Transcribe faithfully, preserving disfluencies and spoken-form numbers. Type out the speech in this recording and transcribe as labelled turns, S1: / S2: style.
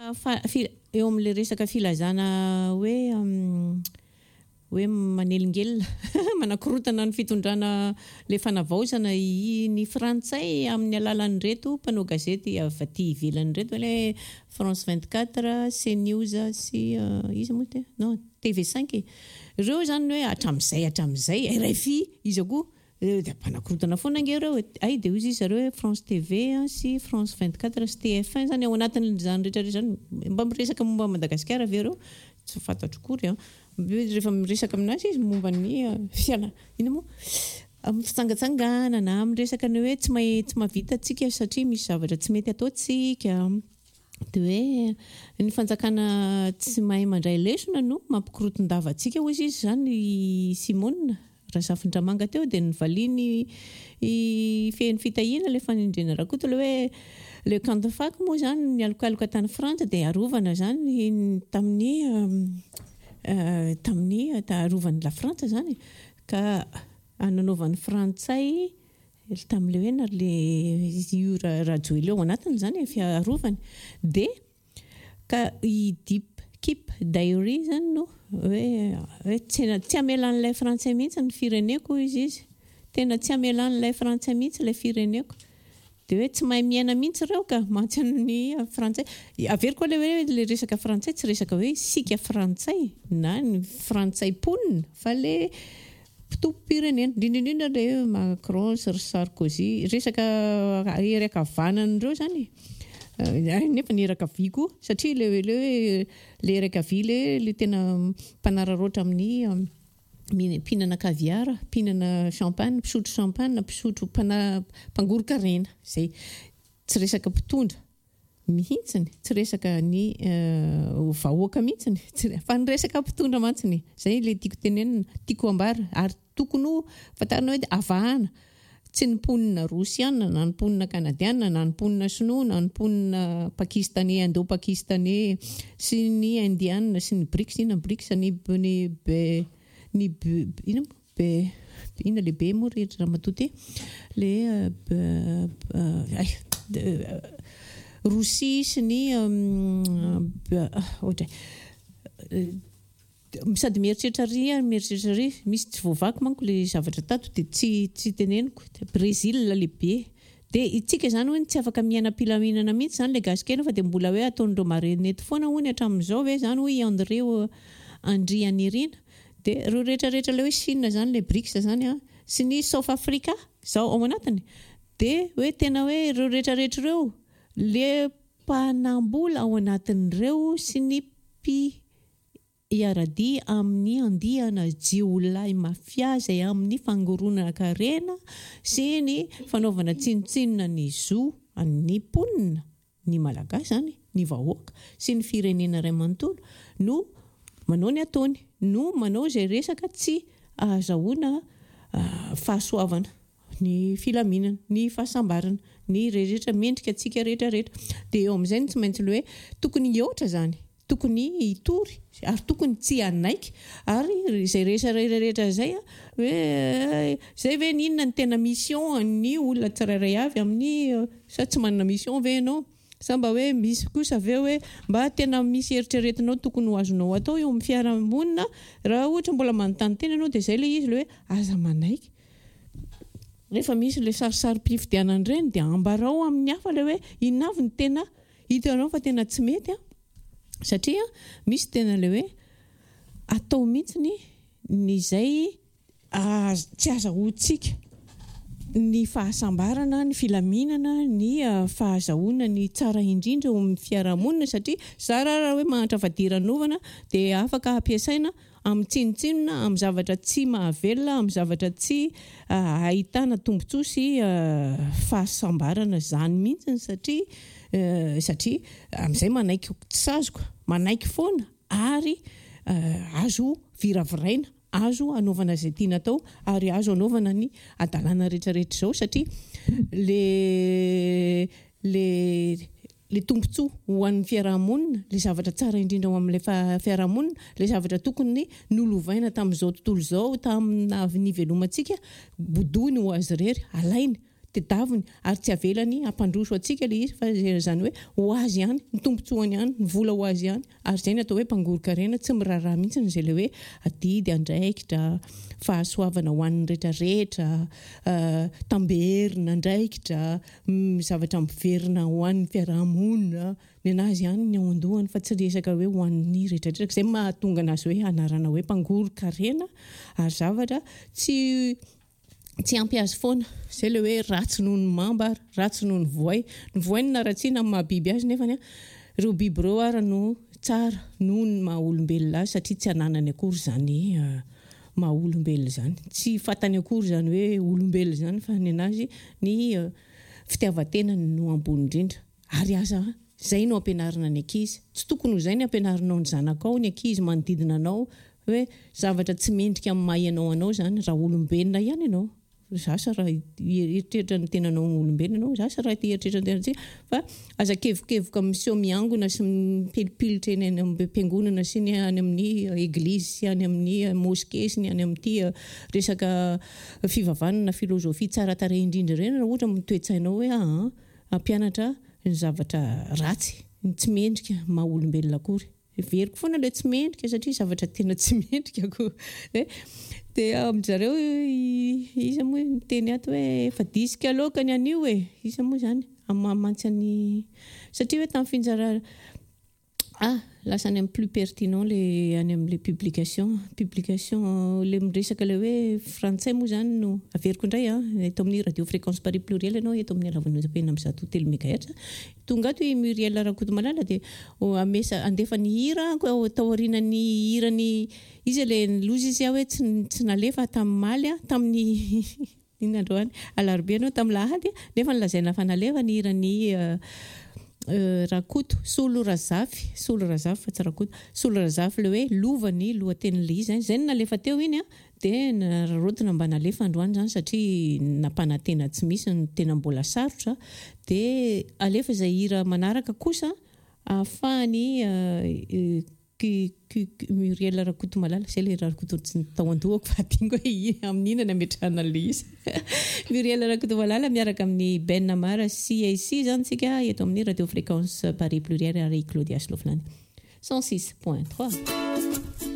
S1: eo amin'ilay resaka filazana hoe hoe manelingelina manakorotana ny fitondrana ilay fanavaozana ny frantsay amin'ny alalan'ny reto mpanao gazety avy aty ivelany reto ilay France vingt-quatre, CNews sy izy moa te non T V cinq ireo zany hoe hatramin'izay hatramin'izay R F I izy koa dia mpanakorotana foana angereo ay dia izy zareo France T V sy France vingt-quatre sy T F un zany ao anatin'izany rehetrarehetra zany mba miresaka momba Madagasikara avereo tsy fantatro kory rehefa miresaka aminazy izy momba ny fiala ina moa amin'ny fitsangatsanganana amin'ny resaka ny hoe tsy tsy mahavita tsika satria misy zavatra tsy mety ataotsika dia hoe ny fanjakana tsy mahay mandray lesona no mampikoroton-dava atsika hozy izy zany Simone Rasafindramanga teo dia nivaliany fehiny fitahiana ilay fanindrena rakoto ilay hoe le camp de fac moa zany ny alokaloka tany Frantsa dia arovana zany tamin'ny tamin'ny arovany la Frantsa zany ka ananaovan'ny Frantsay tamin'ilay hoe nary io rajoeleo anatiny zany fiarovany dia ka i deep keep diary zany no hoe tsy amelan'ilay Frantsay mihitsy ny fireneko izy izy tena tsy amelan'ilay Frantsay mihitsy ilay fireneko dia hoe tsy mahay miaina mihitsy ireo ka mantsy ny Frantsay avery koa ilay hoe ilay resaka Frantsay tsy resaka hoe sika Frantsay na ny Frantsay ponina fa ilay mpitompo-pirenena indrindrindrindra ilay Macron sy Sarkozy resaka eraka vanan'ireo zany nefa ny eraka vy koa satria le le le eraka vy le le tena mpanararoatra amin'ny mpihinana caviar, mpihinana champagne, mpisotro champagne, mpisotro mpangoro-karena zay tsy resaka mpitondra mihitsiny tsy resaka ny vahoaka mihitsiny fa ny resaka mpitondra mantsiny zay le tiako tenenina tiako ambara ary tokony fantarina hoe avahana tsy ny mponina Rosiana na ny mponina Kanadiana na ny mponina Sinoa na ny mponina Pakistanais Indo-Pakistanais sy ny Indiana sy ny BRICS ina BRICS ny ny ny ina be ina le be mo rehetra matoty le Rosia sy ny ohatra sady mieritreritra ry mieritreritra ry misy tsy voavaky manko le zavatra tato dia tsy tsy teneniko Brésil lehibe dia itsika zany hoe tsy afaka miaina pilaminana mihitsy zany le gasikely fa dia mbola hoe ataon'ireo marinety foana hono hatramin'izao hoe zany hoe André Andry Anirina dia ireo rehetrarehetra le hoe Chine zany le BRICS zany sy ny South Africa zao ao anatiny dia hoe tena hoe ireo rehetrarehetra ireo le mpanambola ao anatin'ireo sy ny pi iaradi amin'ny andihana jiolahy mafia izay amin'ny fangoronana karena sy ny fanaovana tsinotsinona ny zo ny mponina ny malagasy zany ny vahoaka sy ny firenena iray manontolo no manao ny ataony no manao izay resaka tsy ahazahoana fahasoavana ny filaminana ny fahasambarana ny rehetra mendrika atsika rehetra rehetra dia eo amin'izay tsy maintsy le hoe tokony eotra zany tokony hitory ary tokony tsy hanaiky ary izay rehetra rehetra zay hoe zay ve ninona ny tena mission ny olona tsirairay avy amin'ny sa tsy manana mission ve ianao sa mba hoe misy kosa ve hoe mba tena misy eritreretinao tokony ho azonao atao eo amin'ny fiarahamonina raha ohatra mbola manontany tena ianao dia zay le izy le hoe aza manaiky rehefa misy le sarisary-pifidianana ireny dia ambarao amin'ny hafa le hoe inona avy ny tena hitanao fa tena tsy mety satria misy tena le hoe atao mihitsy ny izay tsy azahoantsika ny fahasambarana ny filaminana ny fahazahoana ny tsara indrindra eo amin'ny fiarahamonina satria zara raha hoe mahantra fadiran'ovana dia afaka ampiasaina amin'ny tsinotsinona amin'ny zavatra tsy mahavelona amin'ny zavatra tsy ahitana tombontsoa sy fahasambarana zany mihitsy satria satria amin'izay manaiky tsazoko manaiky foana ary azo viraviraina azo anaovana izay tiana atao ary azo anaovana ny adalana rehetrarehetra izao satria le le le tombontsoa ho an'ny fiarahamonina le zavatra tsara indrindra ho amin'ilay fiarahamonina le zavatra tokony nolovaina tamin'izao tontolo izao tamina nivelomantsika bodony ho azy rery alainy tedaviny ary tsy avelany ampandroso atsika le izy fa zany hoe ho azy ihany ny tombontsoany ihany ny vola ho azy ihany ary zay ny atao hoe mpangorokarena tsy miraharaha mihitsy zay le hoe adidy andraikitra fahasoavana ho an'ny rehetrarehetra tamberina andraikitra zavatra miverina ho an'ny fiarahamonina ny anazy ihany ny ao an-dohany fa tsy resaka hoe ho an'ny rehetrarehetra zay mahatonga anazy hoe anarana hoe mpangorokarena ary zavatra tsy tsy ampy azy foana zay le hoe ratsy noho ny mamba ary ratsy noho ny voay ny voay ny naratsiana amin'ny mahabiby azy nefa ireo biby ireo ary no tsara noho ny maha-olombelona azy satria tsy ananany akory zany maha-olombelona zany tsy fatany akory zany hoe olombelona zany fa ny anazy ny fitiavan-tenany no ambony indrindra ary aza zay no ampianarina ny ankizy tsy tokony ho zay ny ampianarinao ny zanakao ny ankizy manodidina anao hoe zavatra tsy mendrika amin'ny maha ianao anao zany raha olombelona ihany ianao zasa raha eritreritra ny tenanao olombelona ianao zasa raha eritreritra ny tenantsika fa aza kevokevoka miseho miangona sy mipilipilitra eny amin'ny mpiangonana sy ny any amin'ny eglizy sy any amin'ny moské sy ny any amin'ity resaka fivavahana filozofia tsara tarehy indrindra ireny raha ohatra mitoetsainao hoe ah ampianatra ny zavatra ratsy tsy mendrika maha olombelona akory veriko foana ilay tsy mendrika satria zavatra tena tsy mendrika ko dia amin'izareo iza moa ny teny ato hoe efa disika aloka ny anio e iza moa zany amamantsy ny satria hoe tamin'ny finjara ah lasa any amin'ny plus pertinent le any amin'le publication publication le miresaka le hoe frantsay moa zany no averiko indray ah eto amin'ny radio fréquence Paris pluriel ianao eto amin'ny alavan'ozapena amin'ny zato telo mégahertz tonga ato i Muriel Rakotomalala dia amesa andefa ny hira tao aorianany hirany izy le loza izy hoe tsy tsy nalefa tamin'ny maly ah tamin'ny inandroany alarobia anao tamin'ny lahady nefa nolazaina fa nalefa ny hirany Rakoto solo razafy solo razafy fa tsy rakoto solo razafy le hoe lovany lohatenin'le izy zay no nalefa teo iny a dia narotina mba nalefa androany zany satria nampanantena tsy misy ny tena mbola sarotra dia alefa izay hira manaraka kosa ahafahany Muriel Rakotomalala zay le Rakoto tao an-dohako fa dingo hoe amin'ina na metrahana le izy Muriel Rakotomalala miaraka amin'ny Ben Namara C A C zany tsika eto amin'ny radio fréquence Paris pluriel ary Claudia Sloflany cent six point trois